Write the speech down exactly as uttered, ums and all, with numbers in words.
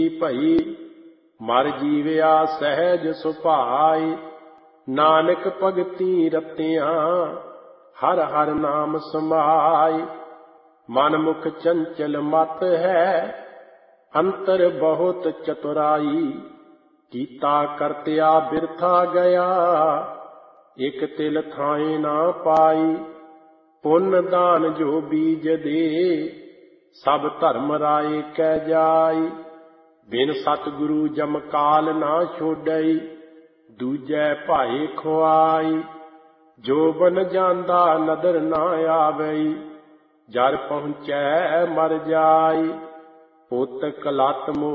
ਭਈ ਮਰ ਜੀਵਿਆ ਸਹਿਜ ਸੁਭਾਈ। ਨਾਨਕ ਭਗਤੀ ਰਤਿਆਂ ਹਰ ਹਰ ਨਾਮ ਸਮਾਈ। ਮਨ ਮੁਖ ਚੰਚਲ ਮਤ ਹੈ ਅੰਤਰ ਬਹੁਤ ਚਤੁਰਾਈ। ਕੀਤਾ ਕਰਤਿਆ ਬਿਰਥਾ ਗਿਆ ਇਕ ਤਿਲ ਥਾਏ ਨਾ ਪਾਈ। ਪੁੰਨ ਦਾਨ ਜੋ ਬੀਜ ਦੇ ਸਭ ਧਰਮ ਰਾਏ ਕੈ ਜਾਈ। ਬਿਨ ਸਤਿਗੁਰੂ ਜਮਕਾਲ ਨਾ ਛੋਡਈ ਦੂਜੈ ਭਾਏ ਖੁਆਈ। ਜੋ ਬਨ ਜਾਂਦਾ ਨਦਰ ਨਾ ਆਵਈ ਜਰ ਪਹੁੰਚੈ ਮਰ ਜਾਈ। ਪੁੱਤ ਕਲਤ